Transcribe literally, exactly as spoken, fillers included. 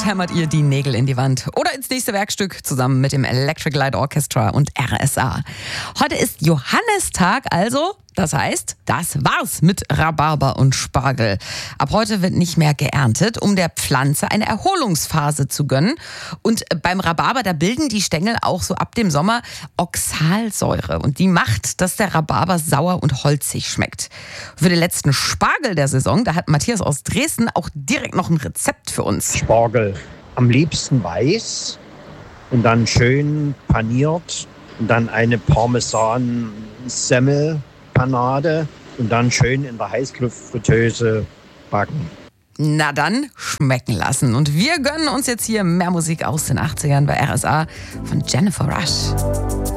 hämmert ihr die Nägel in die Wand oder ins nächste Werkstück zusammen mit dem Electric Light Orchestra und R S A. Heute ist Johannistag, also das heißt, das war's mit Rhabarber und Spargel. Ab heute wird nicht mehr geerntet, um der Pflanze eine Erholungsphase zu gönnen. Und beim Rhabarber, da bilden die Stängel auch so ab dem Sommer Oxalsäure. Und die macht, dass der Rhabarber sauer und holzig schmeckt. Für den letzten Spargel der Saison, da hat Matthias aus Dresden auch direkt noch ein Rezept für uns. Spargel am liebsten weiß und dann schön paniert und dann eine Parmesan-Semmel Panade und dann schön in der Heißluftfritteuse backen. Na dann, schmecken lassen. Und wir gönnen uns jetzt hier mehr Musik aus den achtzigern bei R S A von Jennifer Rush.